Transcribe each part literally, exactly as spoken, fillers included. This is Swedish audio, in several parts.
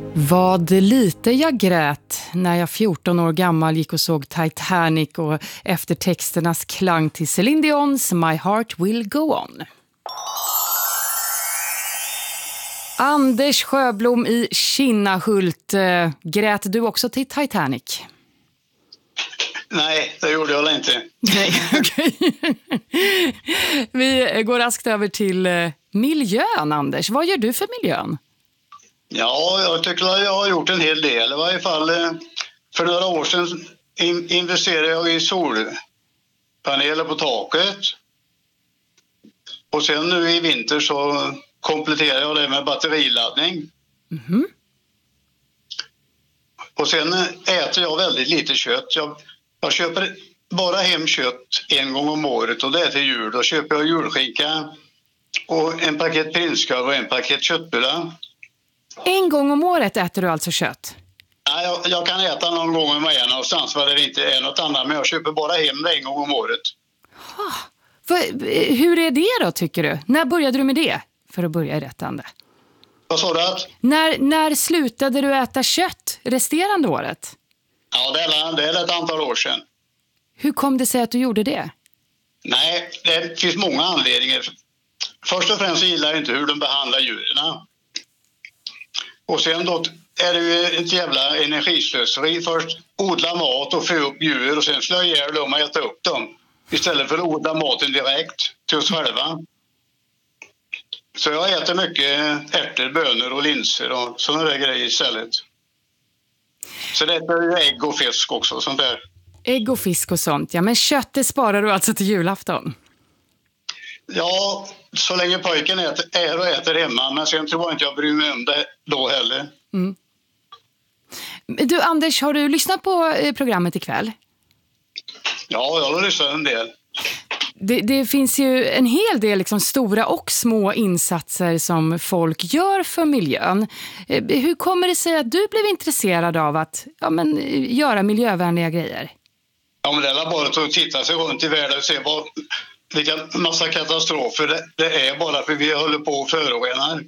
Vad lite jag grät när jag fjorton år gammal gick och såg Titanic och efter texternas klang till Celine Dion's My Heart Will Go On. Anders Sjöblom i Kinnahult, äh, grät du också till Titanic? Nej, det gjorde jag inte. Nej, okej. Vi går raskt över till äh, miljön, Anders. Vad gör du för miljön? Ja, jag tycker att jag har gjort en hel del. I varje fall för några år sedan in- investerade jag i solpaneler på taket. Och sen nu i vinter så kompletterar jag det med batteriladdning. Mm-hmm. Och sen äter jag väldigt lite kött. Jag, jag köper bara hem kött en gång om året och det är till jul. Då köper jag julskinka och en paket prinskorv och en paket köttbullar. En gång om året äter du alltså kött? Ja, jag, jag kan äta någon gång om jag är någonstans var det inte är något annat. Men jag köper bara hem det en gång om året. Ha. För, hur är det då, tycker du? När började du med det? För att börja i rätt ände. Vad sa du? Att? När, när slutade du äta kött resterande året? Ja, det är, det är ett antal år sedan. Hur kom det sig att du gjorde det? Nej, det finns många anledningar. Först och främst gillar jag inte hur de behandlar djuren. Och sen då är det ju ett jävla energislöseri. Först odla mat och få upp djur och sen slå ihjäl dem och äta upp dem. Istället för att odla maten direkt till oss själva. Så jag äter mycket ärtor, bönor och linser och sådana där grejer istället. Så det är ju ägg och fisk också, sånt där. Ägg och fisk och sånt, ja. Men köttet sparar du alltså till julafton? Ja, så länge pojken äter, är och äter hemma. Men sen tror jag inte jag bryr mig om det då heller. Mm. Du, Anders, har du lyssnat på programmet ikväll? Ja, jag har lyssnat en del. Det, det finns ju en hel del liksom stora och små insatser som folk gör för miljön. Hur kommer det sig att du blev intresserad av att ja, men, göra miljövänliga grejer? Ja, men det är bara att titta sig runt i världen och se vad, vilka massa katastrofer det, det är bara för vi håller på och förorenar.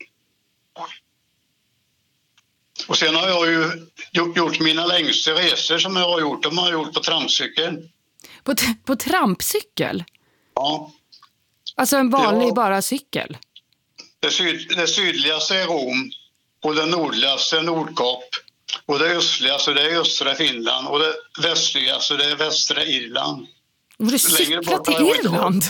Och sen har jag ju gjort mina längsta resor som jag har gjort. De har jag gjort på trampcykel. På, t- på trampcykel? Ja. Alltså en vanlig ja. bara cykel? Det, syd, det sydligaste är Rom och det nordligaste är Nordkap. Och det östligaste det är östra Finland och det västligaste det är västra Irland. Har du cyklat till Irland?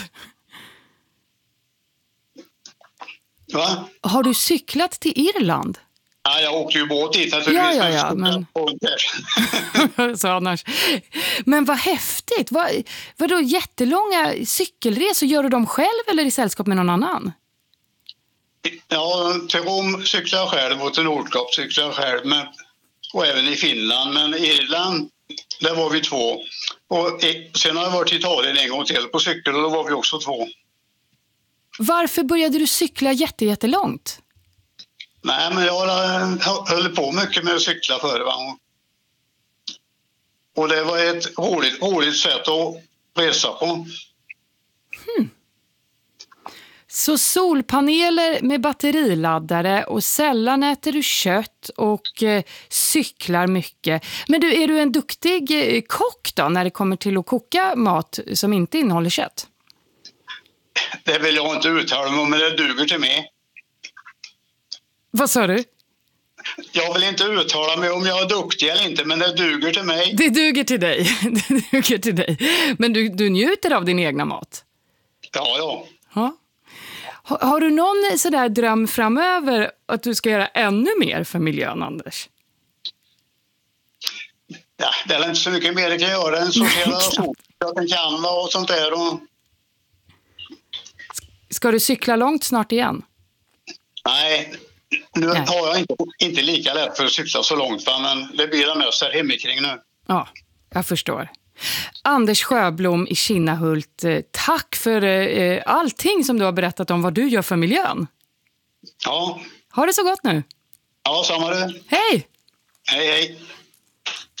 Va? Har du cyklat till Irland? Ja, jag åkte ju båt dit naturligtvis. Ja, ja, ja, men... Så annars. Men vad häftigt. Vad, vadå jättelånga cykelresor? Gör du dem själv eller i sällskap med någon annan? Ja, till Rom cyklar jag själv och till Nordkap cyklar jag själv. Men, och även i Finland. Men i Irland, där var vi två. Och sen har jag varit i Italien en gång till på cykel och då var vi också två. Varför började du cykla jätte, jättelångt? Nej, men jag höll på mycket med att cykla förr. Va? Och det var ett roligt, roligt sätt att resa på. Hmm. Så solpaneler med batteriladdare och sällan äter du kött och eh, cyklar mycket. Men du, är du en duktig eh, kock då när det kommer till att koka mat som inte innehåller kött? Det vill jag inte uttala mig om, men det duger till mig. Vad sa du? Jag vill inte uttala mig om jag är duktig eller inte, men det duger till mig. Det duger till dig. Det duger till dig. Men du, du njuter av din egna mat? Ja, ja. Ja. Har, har du någon sådär dröm framöver att du ska göra ännu mer för miljön, Anders? Ja, det är inte så mycket mer jag kan göra än sortera sopor, kan och sånt där. Och... Ska du cykla långt snart igen? Nej, nu Nej. har jag inte, inte lika lätt för att cykla så långt, men det blir det mest här hemikring nu. Ja, jag förstår. Anders Sjöblom i Kinnahult, tack för eh, allting som du har berättat om vad du gör för miljön. Ja. Ha det så gott nu. Ja, samma du. Hej! Hej, hej.